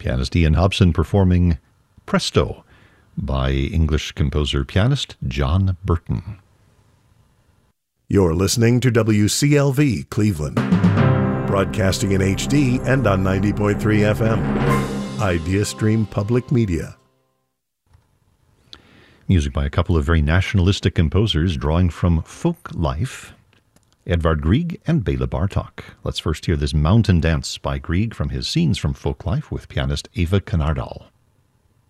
Pianist Ian Hobson performing Presto by English composer-pianist John Burton. You're listening to WCLV Cleveland, broadcasting in HD and on 90.3 FM. IdeaStream Public Media. Music by a couple of very nationalistic composers drawing from folk life, Edvard Grieg and Bela Bartok. Let's first hear this Mountain Dance by Grieg from his Scenes from Folk Life with pianist Eva Kanardal.